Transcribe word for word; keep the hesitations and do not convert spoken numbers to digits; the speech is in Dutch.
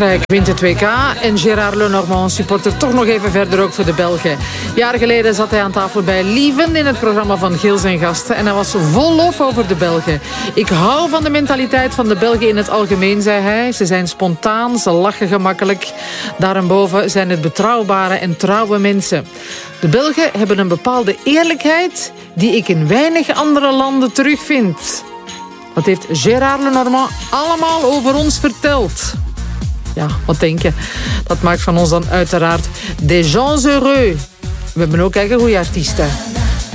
Frankrijk wint het W K en Gérard Lenormand supporter toch nog even verder ook voor de Belgen. Jaren geleden zat hij aan tafel bij Lieven in het programma van Gilles en Gasten en hij was vol lof over de Belgen. Ik hou van de mentaliteit van de Belgen in het algemeen, zei hij. Ze zijn spontaan, ze lachen gemakkelijk. Daarboven zijn het betrouwbare en trouwe mensen. De Belgen hebben een bepaalde eerlijkheid die ik in weinig andere landen terugvind. Dat heeft Gérard Lenormand allemaal over ons verteld. Ja, wat denk je? Dat maakt van ons dan uiteraard des gens heureux. We hebben ook eigen goede artiesten.